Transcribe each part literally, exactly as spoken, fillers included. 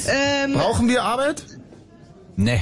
Ähm, Brauchen wir Arbeit? Nee.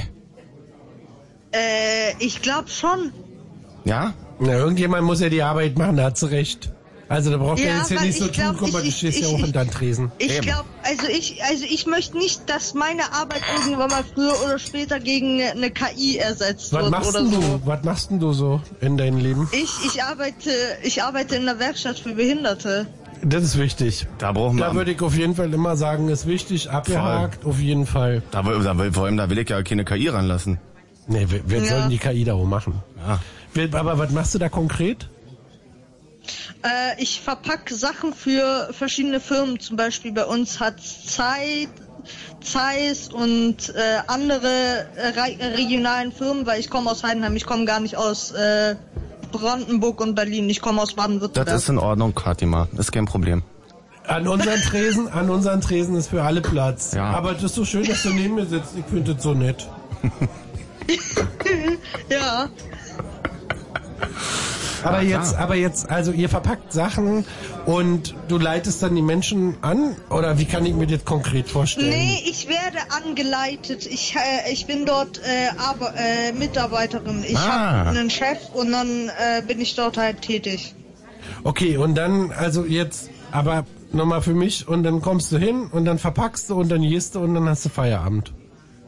Äh, ich glaube schon. Ja? Na, irgendjemand muss ja die Arbeit machen, da hat sie recht. Also da braucht Ja, er jetzt ja weil nicht so ich tun, glaub, guck mal, ich- du stehst ich- ja auch ich- in deinem Tresen. Ich glaube, also ich, also ich möchte nicht, dass meine Arbeit irgendwann mal früher oder später gegen eine K I ersetzt Was wird machst oder denn so. du? Was machst denn du so in deinem Leben? Ich, ich arbeite, ich arbeite in der Werkstatt für Behinderte. Das ist wichtig. Da brauchen wir... Da würde ich auf jeden Fall immer sagen, ist wichtig, abgehakt, auf jeden Fall. Da, will- da, will- vor allem, da will ich ja keine K I ranlassen. Nee, wer, wer Ja. soll denn die K I da auch machen? Ja. Wer- Aber was machst du da konkret? Äh, ich verpacke Sachen für verschiedene Firmen. Zum Beispiel bei uns hat Zeit, Zeiss und äh, andere äh, re regionalen Firmen, weil ich komme aus Heidenheim, ich komme gar nicht aus äh, Brandenburg und Berlin, ich komme aus Baden-Württemberg. Das ist in Ordnung, Fatima. Ist kein Problem. An unseren Tresen, an unseren Tresen ist für alle Platz. Ja. Aber das ist so schön, dass du neben mir sitzt. Ich finde das so nett. Ja. Aber Ja, jetzt, klar. aber jetzt, also ihr verpackt Sachen und du leitest dann die Menschen an? Oder wie kann ich mir das konkret vorstellen? Nee, ich werde angeleitet. Ich, äh, ich bin dort äh, aber, äh, Mitarbeiterin. Ich Ah. habe einen Chef und dann äh, bin ich dort halt tätig. Okay, und dann, also jetzt, aber nochmal für mich, und dann kommst du hin und dann verpackst du und dann gehst du und dann hast du Feierabend.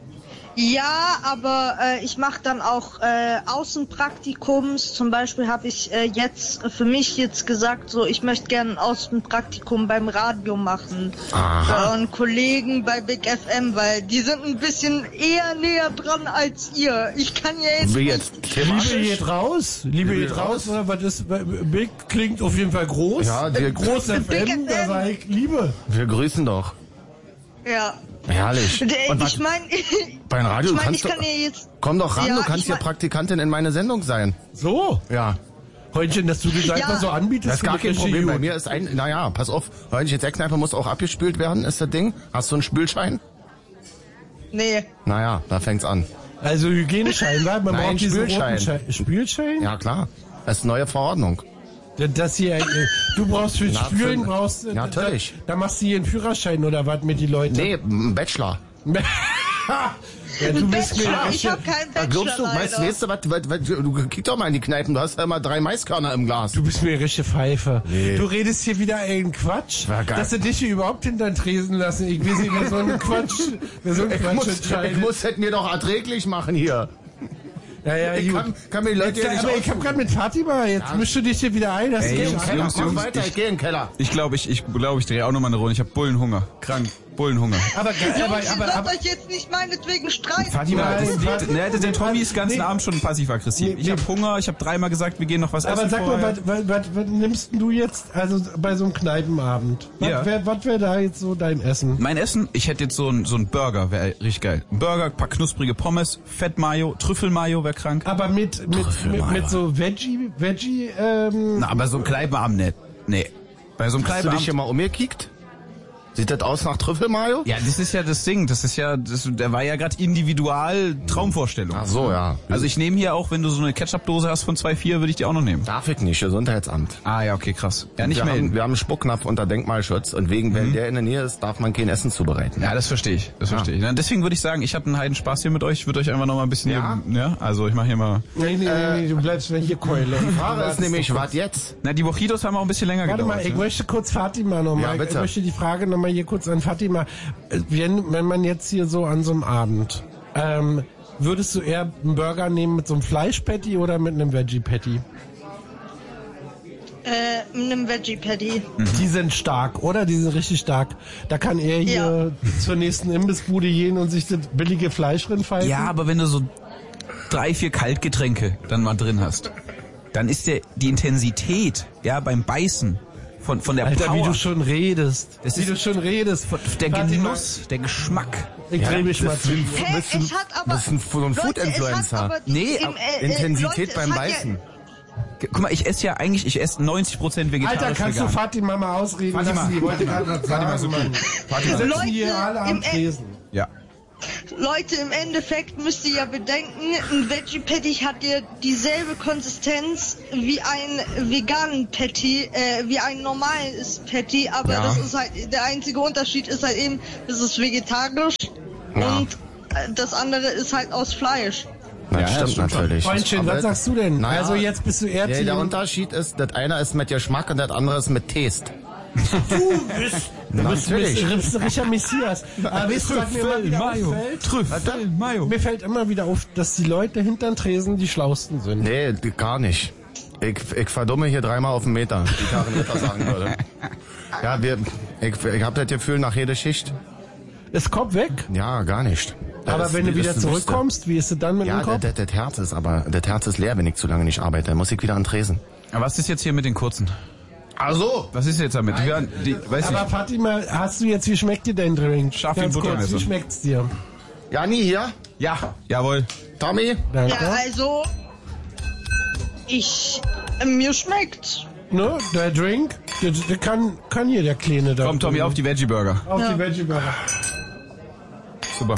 Ja, aber äh, ich mache dann auch äh, Außenpraktikums. Zum Beispiel habe ich äh, jetzt für mich jetzt gesagt, so ich möchte gerne ein Außenpraktikum beim Radio machen. Aha. Äh, und Kollegen bei Big F M, weil die sind ein bisschen eher näher dran als ihr. Ich kann ja jetzt Wie nicht... jetzt? Liebe Thematisch? geht raus? Liebe Liebe geht geht raus? raus? Oder was ist, Big klingt auf jeden Fall groß. Ja, die- Groß F Big M, da F M. sag ich Liebe. Wir grüßen doch. Ja. Herrlich. Der- Und was, ich meine... beim Radio ich mein, kannst ich kann du... ja jetzt... Komm doch ran, Ja, du kannst ich hier mein- Praktikantin in meine Sendung sein. So, Ja. Freundchen, dass du das einfach so anbietest. Das ist gar finde kein ich richtig Problem. Bei gut. mir ist ein... Naja, pass auf. Heute jetzt Eckkneipe muss auch abgespült werden, ist das Ding. Hast du einen Spülschein? Nee. Naja, da fängt's an. Also Hygieneschein, wa? Man Nein, braucht diesen Spülschein. roten Schein. Spülschein? Ja, klar. Das ist eine neue Verordnung. Das hier, äh, du brauchst für Na, Spülen, für- brauchst äh, Natürlich. Da, da machst du hier einen Führerschein oder was mit die Leute? Nee, ein Bachelor. Ja, du bist mir Bachelor, ich echt- habe keinen Da Bachelor glaubst du, weißt, leider. weißt du was, was, was, du kick doch mal in die Kneipen, du hast ja immer drei Maiskörner im Glas. Du bist mir eine richtige Pfeife. Nee. Du redest hier wieder einen Quatsch, War geil. dass sie dich hier überhaupt hinter den Tresen lassen. Ich weiß nicht, wer so einen Quatsch, wer so einen Ich Quatsch muss, ich entscheidet. muss das mir doch erträglich machen hier. Ja, ja, Ich gut. kann, kann mir die Leute Jetzt, ja nicht aber ich habe gerade mit Fatima, jetzt mischst du dich hier wieder ein. Das Ey, geht Jungs, nicht. Jungs, Mach Jungs, weiter, ich, ich- geh in den Keller. Ich glaube, ich, ich glaube, ich drehe auch nochmal eine Runde. Ich habe Bullenhunger. Krank. Bullenhunger. Aber, Jungs, aber, ihr aber, sollt aber, euch jetzt nicht meinetwegen streiten. Fatima, Nein, das Fatima- liegt, ne, der, der Tommy ist ganzen Nee. Abend schon passiv-aggressiv. Nee, Ich nee. habe Hunger, ich habe dreimal gesagt, wir gehen noch was aber essen sag mal, vorher. was, was, was, was nimmst denn du jetzt, also bei so einem Kneipenabend? Was Ja. wäre was wär da jetzt so dein Essen? Mein Essen, ich hätte jetzt so einen so einen Burger, wäre richtig geil. Ein Burger, ein paar knusprige Pommes, Fett-Mayo, Trüffel-Mayo wäre krank. Aber mit, mit, mit, Trüffelmayo. mit so Veggie, Veggie, ähm, Na, aber so ein Kneipenabend nicht. Nee. Bei so einem Hast du dich Kneipenabend... hier mal umgekickt? Sieht das aus nach Trüffelmayo? Ja, das ist ja das Ding. Das ist ja, das, der war ja gerade individual Traumvorstellung. Ach so, ja. Also ich nehme hier auch, wenn du so eine Ketchup-Dose hast von zwei Komma vier, würde ich die auch noch nehmen. Darf ich nicht, Gesundheitsamt. Ah ja, okay, krass. Ja, nicht wir, mehr haben, hin. wir haben einen Spucknapf unter Denkmalschutz und wegen, wenn der in der Nähe ist, darf man kein Essen zubereiten. Ja, das verstehe ich. Das verstehe ich. Na, deswegen würde ich sagen, ich hatte einen heiden Spaß hier mit euch. Ich würde euch einfach noch mal ein bisschen... Ja? Hier, ja, also ich mache hier mal... nee, nee, nee, nee, du bleibst mir hier Keule. Die Frage ist nämlich, was jetzt? Na, die Mojitos haben auch ein bisschen länger Warte gedauert. mal, ich ne? möchte kurz Fatima nochmal, Ja, bitte. ich möchte die Frage nochmal hier kurz an Fatima. Wenn, wenn man jetzt hier so an so einem Abend, ähm, würdest du eher einen Burger nehmen mit so einem Fleischpatty oder mit einem Veggie-Patty? Äh, mit einem Veggie-Patty. Die sind stark, oder? Die sind richtig stark. Da kann er hier zur nächsten Imbissbude gehen und sich das billige Fleisch reinpfeifen. Ja, aber wenn du so drei, vier Kaltgetränke dann mal drin hast, dann ist der die Intensität, ja, beim Beißen von von der Alter, Power, wie du schon redest. Das wie ist- du schon redest. der Fatima, Genuss, der Geschmack. Ich dreh mich mal zu. Hä, bist du- es hat aber... bist ein- so ein Leute, Food-Influencer. es hat aber die- Nee, im, äh, äh, Intensität Leute, es beim hat Beißen. Ja, Guck mal, ich esse ja eigentlich, ich esse neunzig Prozent vegetarisch. Alter, kannst vegan. du Fatima mal ausreden Fatima. lassen? Die wollte gerade was Fatima, sagen, ist okay. Mann. Fatima. Wir sitzen Leute, hier alle am im E- Tresen. Ja. Leute, im Endeffekt müsst ihr ja bedenken, ein Veggie Patty hat ja dieselbe Konsistenz wie ein veganen Patty, äh, wie ein normales Patty, aber Ja. das ist halt, der einzige Unterschied ist halt eben, es ist vegetarisch Ja. und äh, das andere ist halt aus Fleisch. Das Ja, stimmt stimmt schon. natürlich. Freundchen, Aber- was sagst du denn? Naja, Also jetzt bist du eher Ja, Team- der Unterschied ist, das eine ist mit Geschmack und das andere ist mit Taste. Du bist, du bist, Natürlich. du bist ein richtiger Messias. Aber wisst ihr, was mir immer wieder Mayo. auffällt? Trüffel, Mayo. Mir fällt immer wieder auf, dass die Leute hinter den Tresen die Schlausten sind. Nee, gar nicht. Ich, ich verdumme hier dreimal auf den Meter, wie Karin Ritter sagen würde. Ja, wir, ich, ich hab das Gefühl, nach jeder Schicht, Ist Kopf weg? ja, gar nicht. Das Aber ist- wenn du das wieder ist eine Wüste. zurückkommst, wie ist es dann mit Ja, dem Kopf? das, das, das Herz ist aber, das Herz ist leer, wenn ich zu lange nicht arbeite. Dann muss ich wieder an den Tresen. Aber was ist jetzt hier mit den kurzen? Also, Was ist jetzt damit? Die, werden- die, weiß Aber ich. Fatima, hast du jetzt, wie schmeckt dir dein Drink? Scharf wie Ganz kurz, Buttermesser. wie schmeckt's dir? Jani hier, Ja, jawohl. Tommy. Danke. Ja, also, ich, äh, mir schmeckt. Ne, der Drink, der, der kann, kann hier der Kleine da. Komm, Tommy, auf die Veggie Burger. Auf Ja. die Veggie Burger. Super.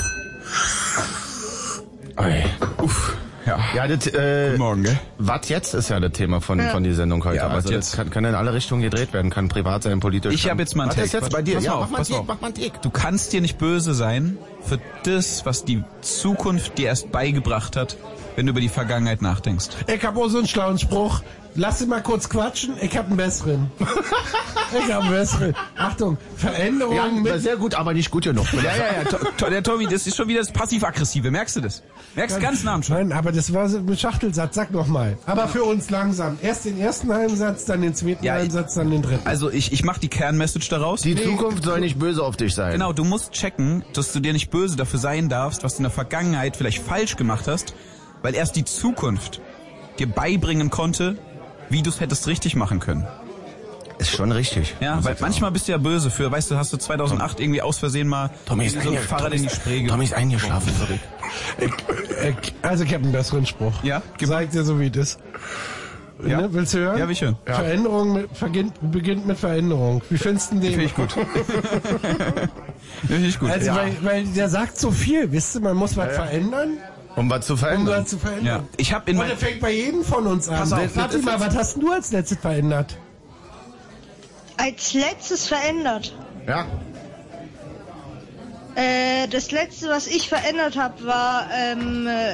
Ey. Uff. Ja. Ja, das, äh, Guten Morgen, gell? was jetzt ist ja das Thema von, Ja. von der Sendung heute. Ja, was also jetzt? das kann, kann in alle Richtungen gedreht werden, kann privat sein, politisch. Ich sein. habe jetzt mal einen Was Take. ist jetzt Pass- bei dir? pass Ja, auf, mach mal pass einen Take, auf. mach mal einen Take. Du kannst dir nicht böse sein für das, was die Zukunft dir erst beigebracht hat, wenn du über die Vergangenheit nachdenkst. Ich hab auch so einen schlauen Spruch. Lass dich mal kurz quatschen, ich hab einen besseren. ich hab einen besseren. Achtung, Veränderungen Ja, mit... sehr gut, aber nicht gut genug. Ja, ja, ja. To, to, der Tommy, das ist schon wieder das Passiv-Aggressive. Merkst du das? Merkst du ganz nah am Schwein. Nein, aber das war so ein Schachtelsatz, sag noch mal. Aber für uns langsam. Erst den ersten Halbsatz, dann den zweiten Ja, Halbsatz, dann den dritten. Also ich, ich mache die Kernmessage daraus. Die Zukunft soll nicht böse auf dich sein. Genau, du musst checken, dass du dir nicht böse dafür sein darfst, was du in der Vergangenheit vielleicht falsch gemacht hast, weil erst die Zukunft dir beibringen konnte, wie du es hättest richtig machen können. Ist schon richtig. Ja, weil manchmal bist du ja böse für, weißt du, hast du zweitausendacht irgendwie aus Versehen mal Tommy ist so ein einge- Fahrrad Tommy in die ist- Spree Tommy ist eingeschlafen, sorry. Ich, also ich hab einen besseren Spruch. Ja, gib Sag dir so, wie das ist. Ja. Ne, willst du hören? Ja, will ich hören. Ja. Veränderung mit, beginnt, beginnt mit Veränderung. Wie findest du den? Finde ich gut. Finde ich gut. Also, ja. weil, weil der sagt so viel, wisst ihr, man muss was verändern, Um was zu um verändern. was zu verändern. Ja. Ich habe in Und mein, das fängt bei jedem von uns an. Pass auf, das Fatima, ist- was hast denn du als letztes verändert? Als letztes verändert. Ja. Äh, das letzte, was ich verändert habe, war, ähm, äh,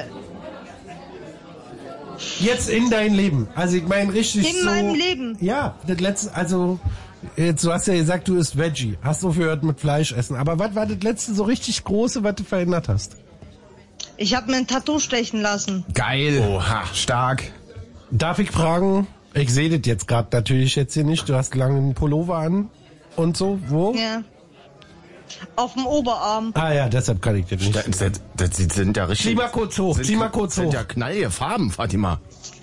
Jetzt in dein Leben. Also ich meine richtig In so... meinem Leben? Ja, das letzte, also... Jetzt, du hast ja gesagt, du isst Veggie. Hast aufgehört mit Fleisch essen. Aber was war das letzte so richtig große, was du verändert hast? ich habe mir ein Tattoo stechen lassen. geil. Oha. Stark. Darf ich fragen? Ich sehe das jetzt gerade natürlich jetzt hier nicht. Du hast langen Pullover an und so. Wo? Ja. Auf dem Oberarm. Ah ja, deshalb kann ich das nicht. Das, das, das sind ja richtig. Zieh mal kurz hoch, sind, zieh mal kurz sind hoch. ja knallige Farben, Fatima.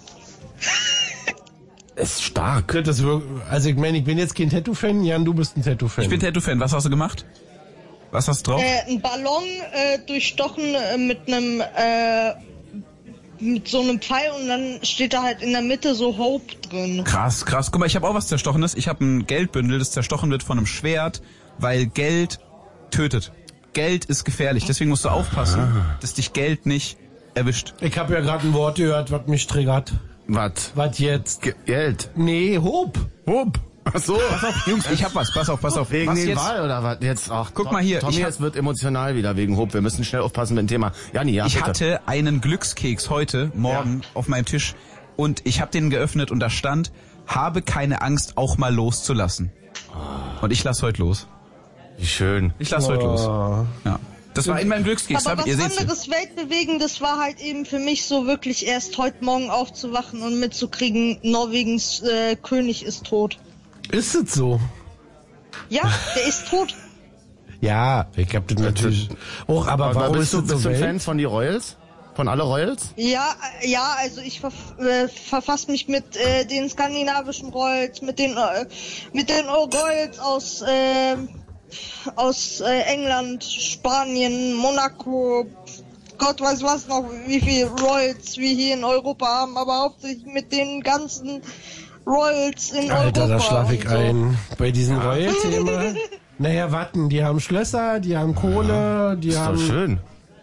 Ist stark. Das ist wirklich, also ich meine, ich bin jetzt kein Tattoo-Fan. Jan, du bist ein Tattoo-Fan. Ich bin Tattoo-Fan. Was hast du gemacht? Was hast du drauf? Äh, ein Ballon äh, durchstochen äh, mit einem äh, mit so einem Pfeil und dann steht da halt in der Mitte so Hope drin. Krass, krass. Guck mal, ich habe auch was Zerstochenes. Ich habe ein Geldbündel, das zerstochen wird von einem Schwert, weil Geld tötet. Geld ist gefährlich. Deswegen musst du aufpassen, dass dich Geld nicht erwischt. Ich habe ja gerade ein Wort gehört, was mich triggert. Was? Was jetzt? Ge- Geld. Nee, Hope. Hub. Ach so. Pass auf, Jungs, ich hab was. Pass auf, pass auf. Wegen was den jetzt? Wahl oder was? Jetzt auch. Guck mal hier, Tommy, ich hab- es wird emotional wieder wegen Hub. Wir müssen schnell aufpassen mit dem Thema. Jani, ja, Ich bitte. hatte einen Glückskeks heute Morgen auf meinem Tisch und ich habe den geöffnet und da stand, habe keine Angst, auch mal loszulassen. Und ich lass heute los. Wie schön. Ich lass heute los. Oh. Ja. Das war in meinem Glückskeks. Aber Hab, ihr was seht's hier. anderes Weltbewegendes war halt eben für mich so wirklich erst heute Morgen aufzuwachen und mitzukriegen, Norwegens äh, König ist tot. Ist es so? Ja, der ist tot. Ja, ich hab das natürlich auch, aber Aber warum bist ist du, das so bist du ein Welt? Fan von die Royals? Von alle Royals? Ja, äh, ja, also ich verf äh, verfasse mich mit äh, den skandinavischen Royals, mit den äh, mit den Royals aus äh, aus äh, England, Spanien, Monaco, Gott weiß was noch, wie viele Royals wir hier in Europa haben, aber hauptsächlich mit den ganzen Royals in Alter, Europa. da schlaf ich und so. ein. Bei diesem Royal-Thema. Naja, warten, die haben Schlösser, die haben Kohle, die Ist haben... doch schön.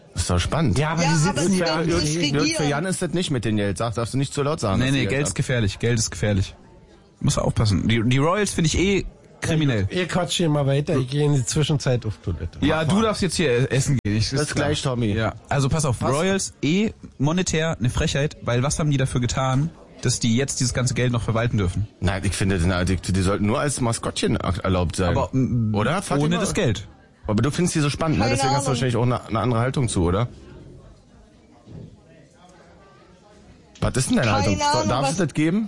Das ist doch spannend. Ja, aber Ja, die aber sitzen es ja... wird nicht irgendwie- regieren. Für Jan ist das nicht mit den Geld. Sag, darfst du nicht zu laut sagen. Nee, dass nee, die Geld ist haben. gefährlich. Geld ist gefährlich. Muss man aufpassen. Die, die Royals finde ich eh kriminell. Ihr quatscht hier mal weiter, ich gehe in die Zwischenzeit auf Toilette. Ja, du darfst jetzt hier essen gehen. Ich, Das ist gleich, Tommy. Ja, also pass auf, Was? Royals eh monetär eine Frechheit, weil was haben die dafür getan, dass die jetzt dieses ganze Geld noch verwalten dürfen? Nein, ich finde, die, die, die sollten nur als Maskottchen erlaubt sein. Aber mm, oder? Fatima? ohne das Geld. Aber du findest die so spannend, ne? Keine Deswegen hast du Ahnung. wahrscheinlich auch eine, eine andere Haltung zu, oder? Was ist denn deine Keine Haltung? Ahnung, Darf es was- das geben?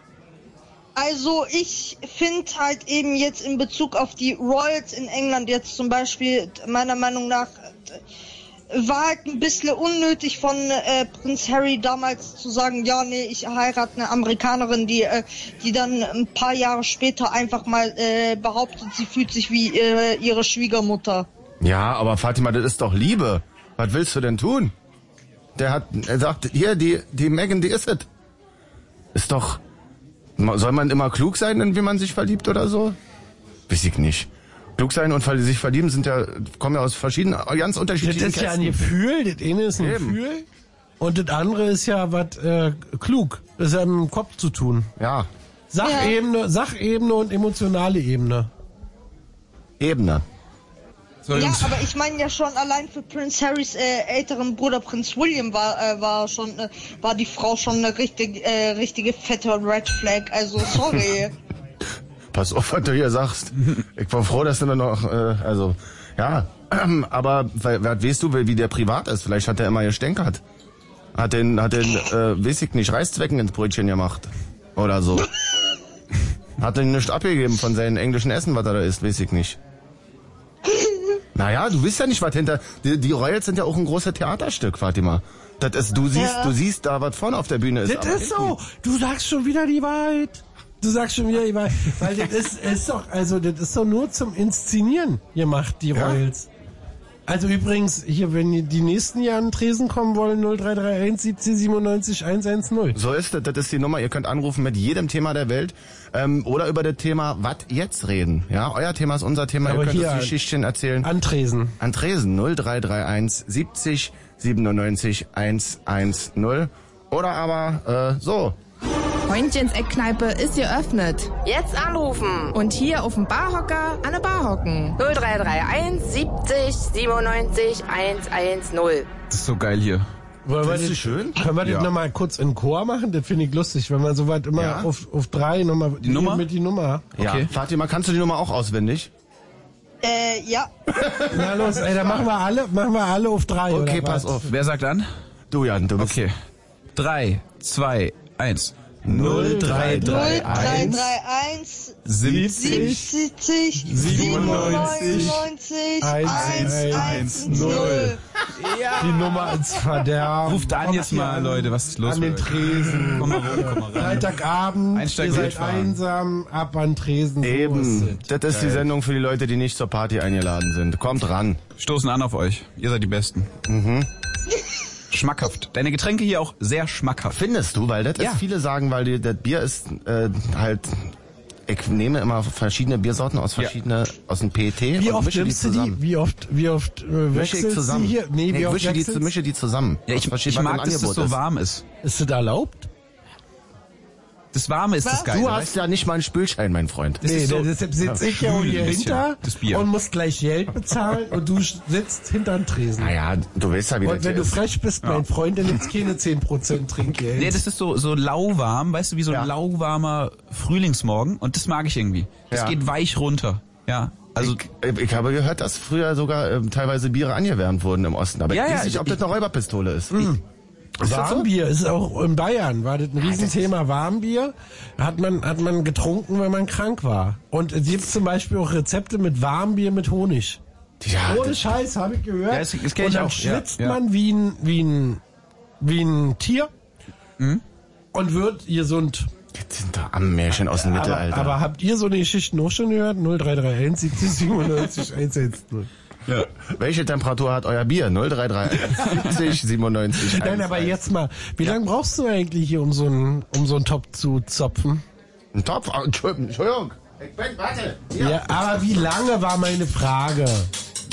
Also ich finde halt eben jetzt in Bezug auf die Royals in England jetzt zum Beispiel, meiner Meinung nach, äh, war halt ein bisschen unnötig von äh, Prinz Harry damals zu sagen, ja, nee, ich heirate eine Amerikanerin, die äh, die dann ein paar Jahre später einfach mal äh, behauptet, sie fühlt sich wie äh, ihre Schwiegermutter. Ja, aber Fatima, das ist doch Liebe. Was willst du denn tun? Der hat, er sagt, hier, die, die Meghan, die ist es. Ist doch, soll man immer klug sein, in wie man sich verliebt oder so? Weiß ich nicht. Klug sein und sich verlieben sind ja, kommen ja aus verschiedenen, ganz Das unterschiedlichen ist ja ein Kästen. Gefühl, das eine ist ein Eben. Gefühl und das andere ist ja was äh, klug. Das ist ja mit dem Kopf zu tun. Ja, Sachebene, Sachebene und emotionale Ebene. Ebene. So, Ja, Jungs. aber ich meine ja schon allein für Prinz Harrys äh, älteren Bruder Prinz William war äh, war schon äh, war die Frau schon eine richtige äh, richtige fette Red Flag. Also sorry. Pass auf, was du hier sagst. Ich war froh, dass du dann noch, äh, also, ja, ähm, aber weil, was weißt du, wie der privat ist? Vielleicht hat er immer gestänkert. Hat den, hat den, äh, weiß ich nicht, Reißzwecken ins Brötchen gemacht. Oder so. Hat den nichts abgegeben von seinem englischen Essen, was er da isst, weiß ich nicht. Naja, du weißt ja nicht, was hinter, die, die Royals sind ja auch ein großes Theaterstück, Fatima. Das ist, du siehst, Ja. du siehst da, was vorne auf der Bühne ist. Das aber ist so. Du sagst schon wieder die Wahrheit. Du sagst schon wieder die Wahrheit. Weil das ist, ist doch, also das ist doch nur zum Inszenieren gemacht, die Ja. Royals. Also übrigens, hier, wenn die, die nächsten Jahre an Tresen kommen wollen, null drei drei eins siebzig siebenundneunzig hundertzehn. So ist es, das ist die Nummer. Ihr könnt anrufen mit jedem Thema der Welt ähm, oder über das Thema was jetzt reden. Ja, euer Thema ist unser Thema. Aber Ihr könnt hier uns Geschichten erzählen. An Tresen. An Tresen null drei drei eins siebzig siebenundneunzig hundertzehn oder aber äh, so. Freundchens Eckkneipe ist geöffnet. Jetzt anrufen. Und hier auf dem Barhocker an der Bar hocken. null drei drei eins siebzig siebenundneunzig hundertzehn. Das ist so geil hier. Wollen wir Findest du das, schön? Können wir das Ja. nochmal kurz in Chor machen? Das finde ich lustig, wenn man soweit immer Ja. auf, auf drei nochmal Die Nummer? mit die Nummer. Ja. Okay. Fatima, kannst du die Nummer auch auswendig? äh, ja. Na los, ey, dann machen wir alle, machen wir alle auf drei. Okay, oder pass was? auf. Wer sagt an? Du, Jan, du bist... Okay. Drei, zwei, eins. null drei null drei drei eins drei eins siebzig. siebzig siebenundneunzig, siebenundneunzig eins, hundertzehn. Die Nummer ins Verderben. Ruft an Kommt jetzt hier mal, an, Leute, was ist los An den mit euch? Tresen. Komm mal rum, komm mal rein. Freitagabend, Einsteigen, ihr seid mitfahren. einsam, ab an den Tresen. So Eben. ist es. Das ist die Sendung für die Leute, die nicht zur Party eingeladen sind. Kommt ran. Stoßen an auf euch. Ihr seid die Besten. Mhm. Schmackhaft. Deine Getränke hier auch sehr schmackhaft. Findest du? Weil das Ja. ist, viele sagen, weil die, das Bier ist äh, halt... Ich nehme immer verschiedene Biersorten aus verschiedene aus dem P E T Wie und oft mische die nimmst du zusammen. die? Wie oft, wie oft äh, Mische wechselst ich zusammen. du hier? Nee, Nee, wie ich oft mische die, wechselst mische die zusammen. Ja, ich, Aus ich verschiedenen- mag, was im dass das Angebot so warm ist. Ist das erlaubt? Das Warme ist das Was? Geile. Du weißt hast ja nicht mal einen Spülschein, mein Freund. Das Nee, ist so deshalb sitze ich ja schwül hier ein bisschen, hinter das Bier. und muss gleich Geld bezahlen und du sitzt hinterm Tresen. Naja, du weißt ja, wie Und das wenn hier du ist. frech bist, mein Freund, dann nimmst keine zehn Prozent Trinkgeld. Nee, das ist so, so lauwarm, weißt du, wie so ein Ja. lauwarmer Frühlingsmorgen. Und das mag ich irgendwie. Das Ja. geht weich runter. Ja, also, Ich, ich habe gehört, dass früher sogar ähm, teilweise Biere angewärmt wurden im Osten. Aber Ja, ich ja, weiß nicht, ich- ob das eine Räuberpistole ist. Ist das so? Warmbier ist auch in Bayern, war das ein Riesenthema. Warmbier hat man, hat man getrunken, wenn man krank war. Und es gibt zum Beispiel auch Rezepte mit Warmbier mit Honig. Ja, Ohne das, Scheiß, habe ich gehört. Ja, das- das kenn und ich dann auch, ja, schwitzt ja. man wie ein, wie ein, wie ein Tier Mhm. und wird gesund. das sind doch Ammenmärchen aus dem Aber, Mittelalter. aber habt ihr so eine Geschichten auch schon gehört? null drei drei eins siebzig siebenundneunzig hundertzehn. ja. Welche Temperatur hat euer Bier? null drei drei siebzig siebenundneunzig Nein, aber jetzt mal, wie lange brauchst du eigentlich hier, um so einen, um so einen Topf zu zopfen? Ein Topf? Oh, Entschuldigung. Ich bin, warte. Hier. Ja, aber wie lange war meine Frage?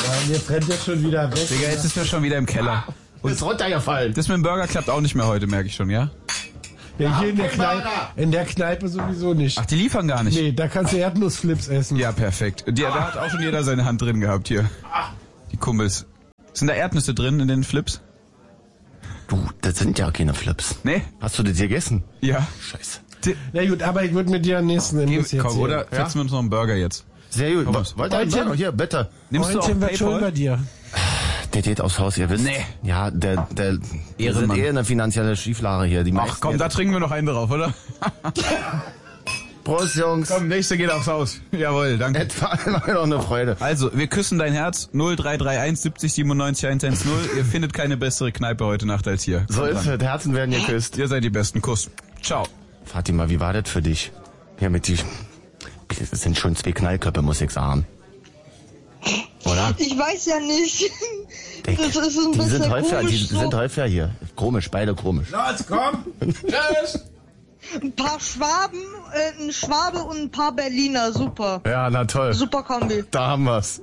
Nein, jetzt rennt er schon wieder weg. Digga, jetzt ist er schon wieder im Keller. Und ist runtergefallen. Das mit dem Burger klappt auch nicht mehr heute, merke ich schon, ja? Ja, hier in der, Kneipe, in der Kneipe sowieso nicht. Ach, die liefern gar nicht? Nee, da kannst du Erdnussflips essen. Ja, perfekt. Die, da hat auch schon jeder seine Hand drin gehabt hier. Die Kumpels. Sind da Erdnüsse drin in den Flips? Du, das sind ja keine Flips. Nee? Hast du das gegessen? Ja. Scheiße. Na gut, aber ich würde mit dir am nächsten Imbiss jetzt Komm, sehen. oder fetzen wir uns noch einen Burger jetzt? Sehr gut. Komm, Was, wollt ihr einen Freundchen? Burger? Hier, bitte. Nimmst du auch Freundchen, was schon bei Paypal? dir? Der geht aufs Haus, ihr wisst. Nee. Ja, der, der, wir sind Ehrenmann. eh eine finanzielle Schieflage hier. Die Ach meisten komm, da jetzt- trinken wir noch einen drauf, oder? Prost, Jungs. Komm, nächste geht aufs Haus. Jawohl, danke. Etwa immer noch eine Freude. Also, wir küssen dein Herz. null drei drei eins siebzig siebenundneunzig hundertzehn. Ihr findet keine bessere Kneipe heute Nacht als hier. So ist es. Herzen werden geküsst. Ihr seid die besten. Kuss. Ciao. Fatima, wie war das für dich? Ja, mit die, das sind schon zwei Knallköpfe, muss ich sagen. Oder? Ich weiß ja nicht. Ich, Das ist ein die bisschen sind häufiger, die komisch, so. sind häufiger hier. Komisch, beide komisch. Los, komm! Tschüss! Ein paar Schwaben, äh, ein Schwabe und ein paar Berliner, super. Ja, na toll. Super Kombi. Da haben wir's.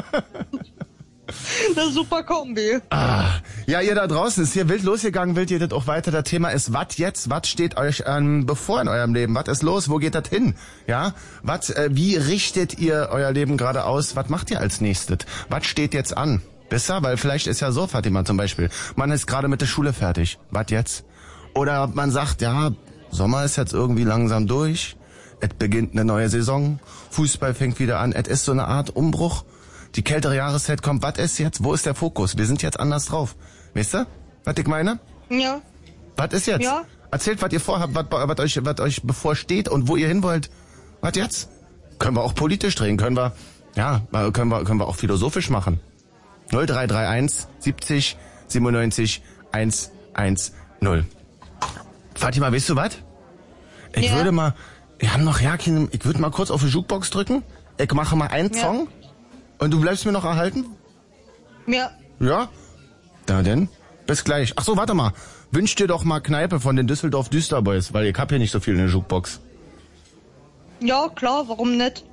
Eine super Kombi. Ah, ja, ihr da draußen ist hier wild losgegangen, wild geht das auch weiter. Das Thema ist, was jetzt? Was steht euch ähm, bevor in eurem Leben? Was ist los? Wo geht das hin? Ja, was? Äh, wie richtet ihr euer Leben gerade aus? Was macht ihr als nächstes? Was steht jetzt an? Besser, weil vielleicht ist ja so, Fatima zum Beispiel, man ist gerade mit der Schule fertig. Was jetzt? Oder man sagt, ja, Sommer ist jetzt irgendwie langsam durch. Es beginnt eine neue Saison. Fußball fängt wieder an. Es ist so eine Art Umbruch. Die kältere Jahreszeit kommt. Was ist jetzt? Wo ist der Fokus? Wir sind jetzt anders drauf. Weißt du, was ich meine? Ja. Was ist jetzt? Ja. Erzählt, was ihr vorhabt, was, was, euch, was euch bevorsteht und wo ihr hin wollt. Was jetzt? Können wir auch politisch drehen, können wir, ja, können wir, können wir auch philosophisch machen. null drei drei eins siebzig siebenundneunzig hundertzehn. Fatima, weißt du was? Ich Ja. würde mal, wir haben noch ja keine, ich würde mal kurz auf die Jukebox drücken. Ich mache mal einen Ja. Song und du bleibst mir noch erhalten? Ja. Ja? Na denn, bis gleich. Ach so, warte mal. Wünsch dir doch mal Kneipe von den Düsseldorf Düsterboys, weil ich hab hier nicht so viel in der Jukebox. Ja, klar, warum nicht?